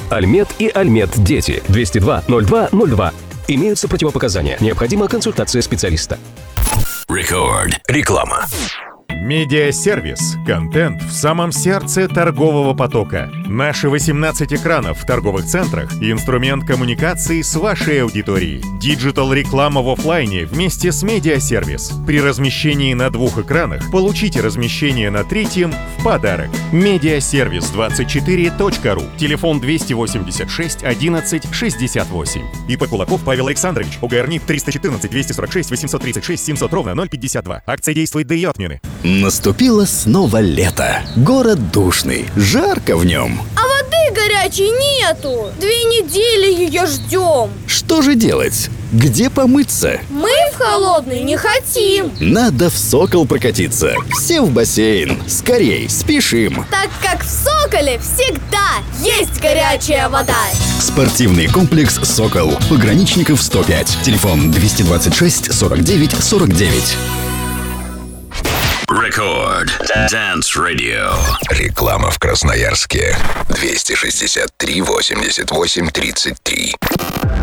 Альмет и Альмет Дети. 202-02-02. Имеются противопоказания. Необходима консультация специалиста. Рекорд. Реклама. Медиасервис. Контент в самом сердце торгового потока. Наши 18 экранов в торговых центрах – инструмент коммуникации с вашей аудиторией. Диджитал-реклама в офлайне вместе с медиасервис. При размещении на 2 экранах получите размещение на 3-м в подарок. Медиасервис24.ру. Телефон 286 11 68. ИП Кулаков Павел Александрович. ОГРНИ 314 246 836 700 ровно 052. Акция действует до ее отмены. Наступило снова лето. Город душный. Жарко в нем. А воды горячей нету. 2 недели ее ждем. Что же делать? Где помыться? Мы в холодный не хотим. Надо в Сокол прокатиться. Все в бассейн. Скорей, спешим. Так как в Соколе всегда есть горячая вода. Спортивный комплекс «Сокол». Пограничников 105. Телефон 226 49 49. Рекорд. Dance Radio. Реклама в Красноярске. 263 88 33.